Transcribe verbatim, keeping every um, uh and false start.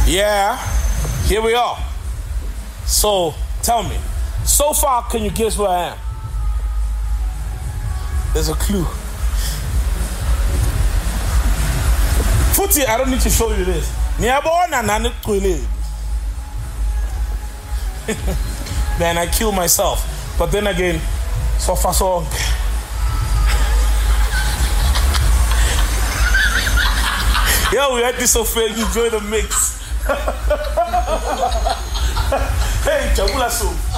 Yeah, here we are. So, tell me, so far, can you guess where I am? There's a clue. Footy, I don't need to show you this. Man, I kill myself. But then again, so far so on. Yeah, we had this so fair. Enjoy the mix. Hey, Chabula soup.